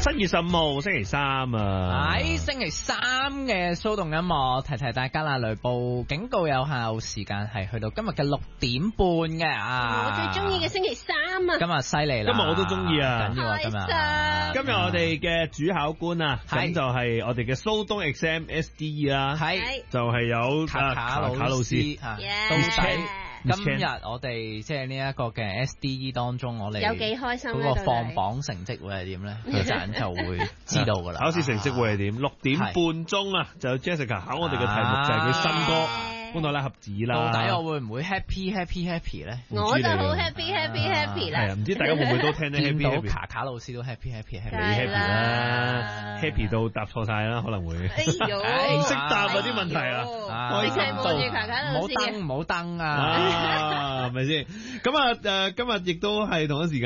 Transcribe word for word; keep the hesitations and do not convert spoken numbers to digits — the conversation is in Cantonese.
七月十五號星期三啊， 喺星期三嘅騷動音樂，提提大家啦，雷暴警告有效時間係去到今日嘅六點半嘅啊！ 我最中意嘅星期三啊！ 今日犀利啦， 今日我都中意啊！ 緊要啊！今日今日我哋嘅主考官啊，咁就係我哋嘅蘇東 exam S D E 啦， 係就係有卡卡老老師啊， 到底今日我哋即係呢一個嘅 S D E 當中，我哋有幾開心嗰個放榜成績會係點咧？一陣就會知道噶啦。 考試成績會係點？六點半鐘啊，就 Jessica 考我哋嘅題目就係佢新歌《潘多拉盒子》啦。 到底我會唔會 happy happy happy 咧？ 我就好 happy happy happy 啦。 係啊，唔知大家會唔會都聽得 happy happy？ 見到卡卡老師都 happy happy happy， 你 happy 啦 ，happy 到答錯晒啦，可能會。 哎呦， 唔識答嗰啲問題啊， 開心望住卡卡老師， 唔好登唔好登啊！ 啊，係咪先？咁啊，誒，今日亦都係同一時間。